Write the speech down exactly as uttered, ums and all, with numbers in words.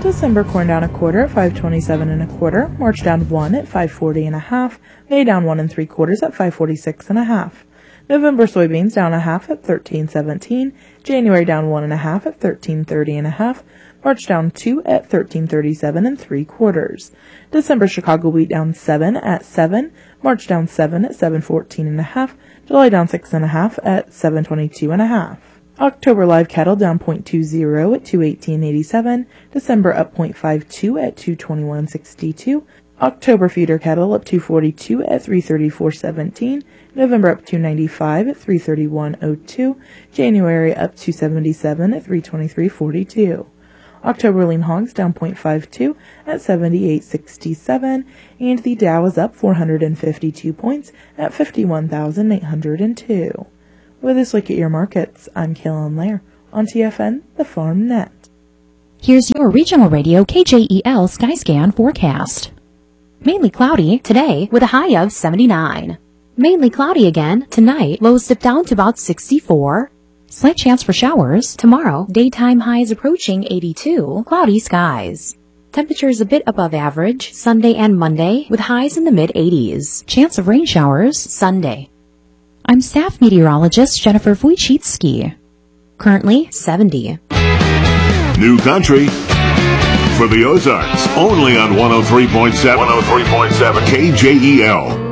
December corn down a quarter at five twenty-seven and a quarter. March down one at five forty and a half. May down one and three quarters at five forty-six and a half. November soybeans down a half at thirteen seventeen. January down one and a half at thirteen thirty and a half. March down two at thirteen thirty-seven and three quarters. December Chicago wheat down seven at seven. March down seven at seven fourteen and a half. July down six and a half at seven twenty-two and a half. October live cattle down zero point two zero at two eighteen eighty-seven. December up zero point five two at two twenty-one sixty-two. October feeder cattle up two forty-two at three thirty-four seventeen. November up two ninety-five at three thirty-one oh two. January up two seventy-seven at three twenty-three forty-two. October lean hogs down zero point five two at seventy-eight sixty-seven, and the Dow is up four hundred fifty-two points at fifty-one thousand eight hundred two. With this look at your markets, I'm Kaylin Lair on T F N, the Farm Net. Here's your regional radio K J E L Skyscan forecast. Mainly cloudy today with a high of seventy-nine. Mainly cloudy again tonight, lows dip down to about sixty-four. Slight chance for showers tomorrow, daytime highs approaching eighty-two, cloudy skies. Temperatures a bit above average Sunday and Monday with highs in the mid eighties. Chance of rain showers Sunday. I'm staff meteorologist Jennifer Wojcicki. Currently seventy. New country for the Ozarks, only on one oh three point seven. one oh three point seven K J E L.